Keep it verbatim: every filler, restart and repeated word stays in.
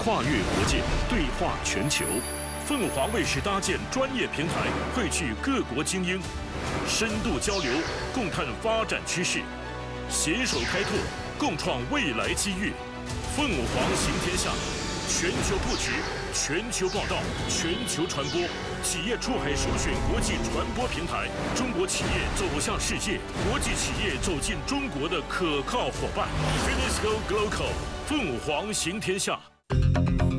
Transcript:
跨越国界，对话全球。凤凰卫视搭建专业平台，汇聚各国精英，深度交流，共探发展趋势，携手开拓，共创未来机遇。凤凰行天下，全球布局，全球报道，全球传播。 企业出海首选国际传播平台，中国企业走向世界，国际企业走进中国的可靠伙伴。Finisco Glocal， 凤凰行天下。